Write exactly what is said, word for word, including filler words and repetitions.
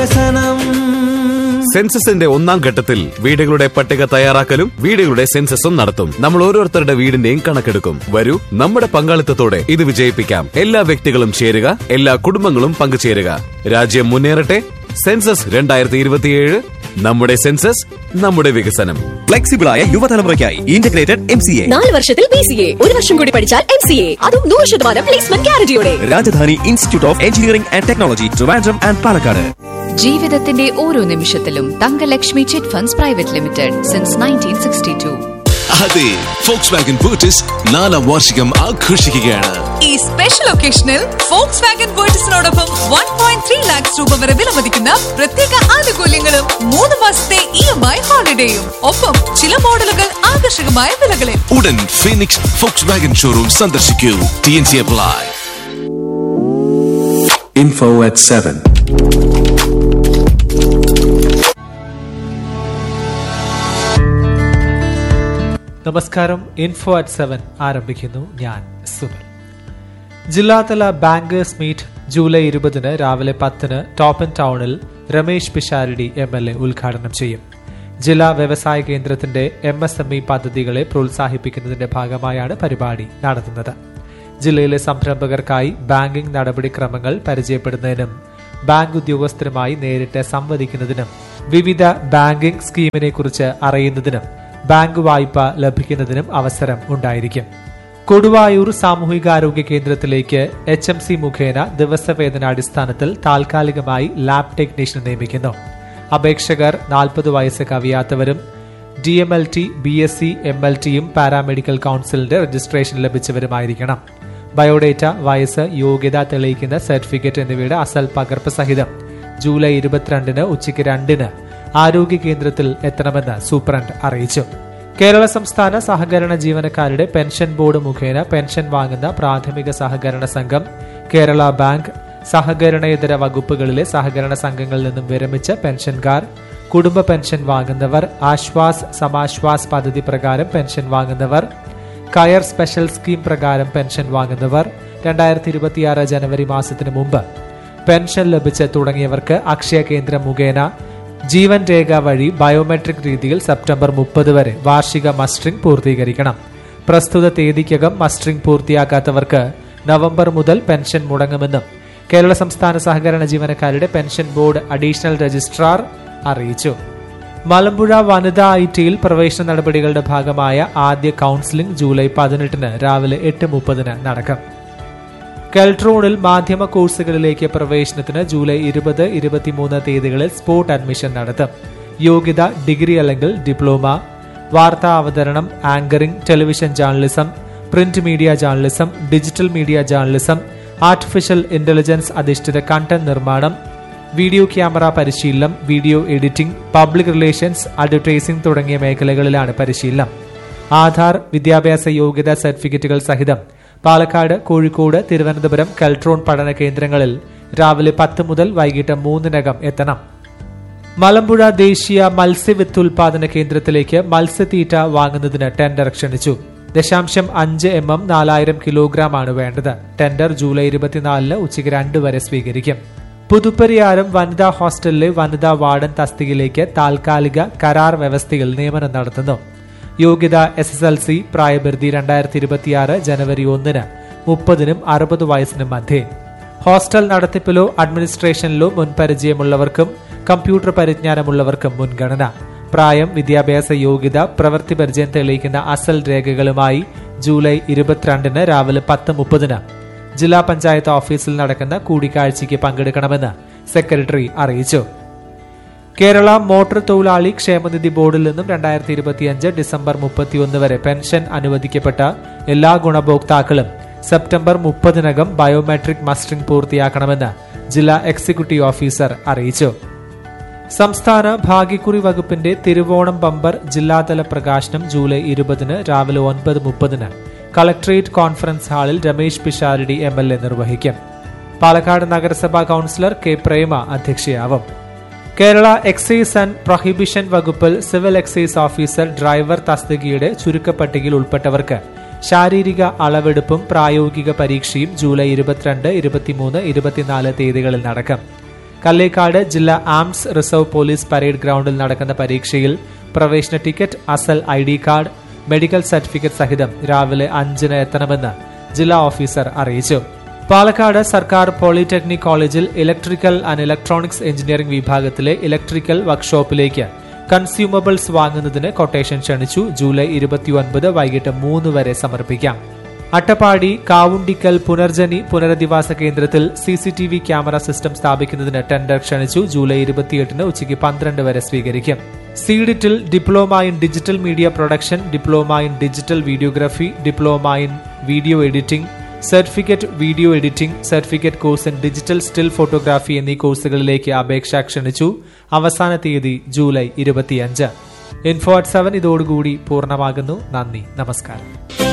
സെൻസസിന്റെ ഒന്നാം ഘട്ടത്തിൽ വീടുകളുടെ പട്ടിക തയ്യാറാക്കലും വീടുകളുടെ സെൻസസും നടത്തും. നമ്മൾ ഓരോരുത്തരുടെ വീടിന്റെയും കണക്കെടുക്കും. വരൂ, നമ്മുടെ പങ്കാളിത്തത്തോടെ ഇത് വിജയിപ്പിക്കാം. എല്ലാ വ്യക്തികളും ചേരുക, എല്ലാ കുടുംബങ്ങളും പങ്കുചേരുക. രാജ്യം മുന്നേറട്ടെ. സെൻസസ് രണ്ടായിരത്തി ഇരുപത്തിയേഴ്, നമ്മുടെ സെൻസസ്, നമ്മുടെ വികസനം. ഫ്ലെക്സിബിളായ യുവതലമുറയ്ക്കായി ഇന്റഗ്രേറ്റഡ് എം സി എ. നാല് വർഷത്തിൽ ബി സി എ, ഒരു വർഷം കൂടി പഠിച്ചാൽ എം സി എ, അതും നൂറ് ശതമാനം placement ഗ്യാരണ്ടിയോടെ. Rajdhani institute of engineering and technology, Trivandrum and Palakkad. ജീവിതത്തിന്റെ ഓരോ നിമിഷത്തിലും Thankalakshmi chit funds private limited since nineteen sixty to. അതെ, Volkswagen Virtus നാലാം വാർഷികം ആഘോഷിക്കുകയാണ്. ഈ special ഒക്കേഷനിൽ Volkswagen Virtusനോടൊപ്പം one point three lakhs രൂപ വരെ വിലമതിക്കുന്ന പ്രത്യേക ആനുകൂല്യങ്ങളും മൂന്ന് മാസത്തെ ഇ എം ഐ ഹോളിഡേയും ഒപ്പം ചില മോഡലുകൾ ആകർഷകമായ വിലകളിൽ. ഉടൻ ഫീനിക്സ് Volkswagen ഷോറൂം സന്ദർശിക്കൂ. T N C apply. Info at seven. നമസ്കാരം. ഇൻഫോ അറ്റ് സെവൻ ആരംഭിക്കുന്നു. ഞാൻ സുനിൽ. ജില്ലാതല ബാങ്കേഴ്സ് മീറ്റ് ജൂലൈ ഇരുപതിന് രാവിലെ പത്തിന് ടോപ്പൻ ടൗണിൽ Ramesh Pisharody M L A ഉദ്ഘാടനം ചെയ്യും. ജില്ലാ വ്യവസായ കേന്ദ്രത്തിന്റെ എം എസ് എം ഇ പദ്ധതികളെ പ്രോത്സാഹിപ്പിക്കുന്നതിന്റെ ഭാഗമായാണ് പരിപാടി നടത്തുന്നത്. ജില്ലയിലെ സംരംഭകർക്കായി ബാങ്കിംഗ് നടപടിക്രമങ്ങൾ പരിചയപ്പെടുന്നതിനും ബാങ്ക് ഉദ്യോഗസ്ഥരുമായി നേരിട്ട് സംവദിക്കുന്നതിനും വിവിധ ബാങ്കിംഗ് സ്കീമിനെ കുറിച്ച് അറിയുന്നതിനും ബാങ്ക് വായ്പ ലഭിക്കുന്നതിനും അവസരം ഉണ്ടായിരിക്കും. കൊടുവായൂർ സാമൂഹികാരോഗ്യ കേന്ദ്രത്തിലേക്ക് എച്ച് എം സി മുഖേന ദിവസവേതനാടിസ്ഥാനത്തിൽ താൽക്കാലികമായി ലാബ് ടെക്നീഷ്യൻ നിയമിക്കുന്നു. അപേക്ഷകർ നാൽപ്പത് വയസ്സ് കവിയാത്തവരും D M L T, B S C, M L ടിയും പാരാമെഡിക്കൽ കൌൺസിലിന്റെ രജിസ്ട്രേഷൻ ലഭിച്ചവരുമായിരിക്കണം. ബയോഡേറ്റ, വയസ്സ്, യോഗ്യത തെളിയിക്കുന്ന സർട്ടിഫിക്കറ്റ് എന്നിവയുടെ അസൽ പകർപ്പ് സഹിതം ജൂലൈ ഇരുപത്തിരണ്ടിന് ഉച്ചയ്ക്ക് രണ്ടിന് ആരോഗ്യ കേന്ദ്രത്തിൽ എത്തണമെന്ന് സൂപ്രണ്ട് അറിയിച്ചു. കേരള സംസ്ഥാന സഹകരണ ജീവനക്കാരുടെ പെൻഷൻ ബോർഡ് മുഖേന പെൻഷൻ വാങ്ങുന്ന പ്രാഥമിക സഹകരണ സംഘം, കേരള ബാങ്ക്, സഹകരണേതര വകുപ്പുകളിലെ സഹകരണ സംഘങ്ങളിൽ നിന്നും വിരമിച്ച പെൻഷൻകാർ, കുടുംബ പെൻഷൻ വാങ്ങുന്നവർ, ആശ്വാസ് സമാശ്വാസ് പദ്ധതി പ്രകാരം പെൻഷൻ വാങ്ങുന്നവർ, കയർ സ്പെഷ്യൽ സ്കീം പ്രകാരം പെൻഷൻ വാങ്ങുന്നവർ, രണ്ടായിരത്തി ഇരുപത്തിയാറ് ജനുവരി മാസത്തിന് മുമ്പ് പെൻഷൻ ലഭിച്ച് തുടങ്ങിയവർക്ക് അക്ഷയ കേന്ദ്രം മുഖേന ജീവൻ രേഖ വഴി ബയോമെട്രിക് രീതിയിൽ സെപ്റ്റംബർ മുപ്പത് വരെ വാർഷിക മസ്റ്ററിംഗ് പൂർത്തീകരിക്കണം. പ്രസ്തുത തീയതിക്കകം മസ്റ്ററിംഗ് പൂർത്തിയാക്കാത്തവർക്ക് നവംബർ മുതൽ പെൻഷൻ മുടങ്ങുമെന്നും കേരള സംസ്ഥാന സഹകരണ ജീവനക്കാരുടെ പെൻഷൻ ബോർഡ് അഡീഷണൽ രജിസ്ട്രാർ അറിയിച്ചു. മലമ്പുഴ വനിതാ ഐ ടിയിൽ പ്രവേശന നടപടികളുടെ ഭാഗമായ ആദ്യ കൌൺസിലിംഗ് ജൂലൈ പതിനെട്ടിന് രാവിലെ എട്ട് മുപ്പതിന് നടക്കും. കെൽട്രോണിൽ മാധ്യമ കോഴ്സുകളിലേക്ക് പ്രവേശനത്തിന് ജൂലൈ ഇരുപത് ഇരുപത്തിമൂന്ന് തീയതികളിൽ സ്പോട്ട് അഡ്മിഷൻ നടത്തും. യോഗ്യത ഡിഗ്രി അല്ലെങ്കിൽ ഡിപ്ലോമ, വാർത്താ അവതരണം, anchoring, television journalism, print media journalism, digital media journalism, artificial intelligence അധിഷ്ഠിത കണ്ടന്റ് നിർമ്മാണം, വീഡിയോ ക്യാമറ പരിശീലനം, video editing, public relations, advertising തുടങ്ങിയ മേഖലകളിലാണ് പരിശീലനം. ആധാർ, വിദ്യാഭ്യാസ യോഗ്യതാ സർട്ടിഫിക്കറ്റുകൾ സഹിതം പാലക്കാട്, കോഴിക്കോട്, തിരുവനന്തപുരം കെൽട്രോൺ പഠന കേന്ദ്രങ്ങളിൽ രാവിലെ പത്ത് മുതൽ വൈകിട്ട് മൂന്നിനകം എത്തണം. മലമ്പുഴ ദേശീയ മത്സ്യവിത്തുൽപാദന കേന്ദ്രത്തിലേക്ക് മത്സ്യത്തീറ്റ വാങ്ങുന്നതിന് ടെൻഡർ ക്ഷണിച്ചു. ദശാംശം അഞ്ച് എം എം നാലായിരം കിലോഗ്രാം ആണ് വേണ്ടത്. ടെൻഡർ ജൂലൈ ഇരുപത്തിനാലിന് ഉച്ചയ്ക്ക് രണ്ട് വരെ സ്വീകരിക്കും. പുതുപ്പരിയാരം വനിതാ ഹോസ്റ്റലിലെ വനിതാ വാർഡൻ തസ്തികയിലേക്ക് താൽക്കാലിക കരാർ വ്യവസ്ഥയിൽ നിയമനം നടത്തുന്നു. യോഗ്യത എസ് എസ് എൽ സി, പ്രായപരിധി രണ്ടായിരത്തി ഇരുപത്തിയാറ് ജനുവരി ഒന്നിന് മുപ്പതിനും അറുപത് വയസ്സിനും മധ്യേ. ഹോസ്റ്റൽ നടത്തിപ്പിലോ അഡ്മിനിസ്ട്രേഷനിലോ മുൻപരിചയമുള്ളവർക്കും കമ്പ്യൂട്ടർ പരിജ്ഞാനമുള്ളവർക്കും മുൻഗണന. പ്രായം, വിദ്യാഭ്യാസ യോഗ്യത, പ്രവൃത്തി പരിചയം തെളിയിക്കുന്ന അസൽ രേഖകളുമായി ജൂലൈ ഇരുപത്തിരണ്ടിന് രാവിലെ പത്ത് മുപ്പതിന് ജില്ലാ പഞ്ചായത്ത് ഓഫീസിൽ നടക്കുന്ന കൂടിക്കാഴ്ചയ്ക്ക് പങ്കെടുക്കണമെന്ന് സെക്രട്ടറി അറിയിച്ചു. കേരള മോട്ടോർ തൊഴിലാളി ക്ഷേമനിധി ബോർഡിൽ നിന്നും രണ്ടായിരത്തി ഇരുപത്തിയഞ്ച് ഡിസംബർ മുപ്പത്തിയൊന്ന് വരെ പെൻഷൻ അനുവദിക്കപ്പെട്ട എല്ലാ ഗുണഭോക്താക്കളും സെപ്റ്റംബർ മുപ്പതിനകം ബയോമെട്രിക് മസ്റ്ററിംഗ് പൂർത്തിയാക്കണമെന്ന് ജില്ലാ എക്സിക്യൂട്ടീവ് ഓഫീസർ അറിയിച്ചു. സംസ്ഥാന ഭാഗ്യക്കുറി വകുപ്പിന്റെ തിരുവോണം ബമ്പർ ജില്ലാതല പ്രകാശനം ജൂലൈ ഇരുപതിന് രാവിലെ ഒൻപത് മുപ്പതിന് കളക്ടറേറ്റ് കോൺഫറൻസ് ഹാളിൽ Ramesh Pisharody M L A നിർവഹിക്കും. പാലക്കാട് നഗരസഭാ councillor K Prema അധ്യക്ഷയാവും. Kerala excise and prohibition വകുപ്പിൽ സിവിൽ എക്സൈസ് ഓഫീസർ ഡ്രൈവർ തസ്തികയുടെ ചുരുക്കപ്പട്ടികയിൽ ഉൾപ്പെട്ടവർക്ക് ശാരീരിക അളവെടുപ്പും പ്രായോഗിക പരീക്ഷയും ജൂലൈ ഇരുപത്തിരണ്ട്, ഇരുപത്തിമൂന്ന്, ഇരുപത്തിനാല് തീയതികളിൽ നടക്കും. കല്ലേക്കാട് ജില്ലാ ആംസ് റിസർവ് പോലീസ് പരേഡ് ഗ്രൗണ്ടിൽ നടക്കുന്ന പരീക്ഷയിൽ പ്രവേശന ടിക്കറ്റ്, അസൽ I D card, medical certificate സഹിതം രാവിലെ അഞ്ചിന് എത്തണമെന്ന് ജില്ലാ ഓഫീസർ അറിയിച്ചു. പാലക്കാട് സർക്കാർ പോളിടെക്നിക് കോളേജിൽ ഇലക്ട്രിക്കൽ ആൻഡ് ഇലക്ട്രോണിക്സ് എഞ്ചിനീയറിംഗ് വിഭാഗത്തിലെ ഇലക്ട്രിക്കൽ വർക്ക്ഷോപ്പിലേക്ക് കൺസ്യൂമബിൾസ് വാങ്ങുന്നതിന് കൊട്ടേഷൻ ക്ഷണിച്ചു. ജൂലൈ ഇരുപത്തിയൊൻപത് വൈകിട്ട് മൂന്ന് വരെ സമർപ്പിക്കാം. അട്ടപ്പാടി കാവുണ്ടിക്കൽ പുനർജനി പുനരധിവാസ കേന്ദ്രത്തിൽ C C T V camera system സ്ഥാപിക്കുന്നതിന് ടെൻഡർ ക്ഷണിച്ചു. ജൂലൈ ഇരുപത്തിയെട്ടിന് ഉച്ചയ്ക്ക് പന്ത്രണ്ട് വരെ സ്വീകരിക്കും. സീഡിറ്റിൽ diploma in digital media production, diploma in digital videography, diploma in video editing, certificate video editing, certificate course in digital still photography എന്നീ കോഴ്സുകളിലേക്ക് അപേക്ഷ ക്ഷണിച്ചു. അവസാന തീയതി ജൂലൈ ഇരുപത്തിയഞ്ച്. ഇൻഫോ അറ്റ് സെവൻ ഇതോടുകൂടി പൂർണ്ണമാകുന്നു. നന്ദി, നമസ്കാരം.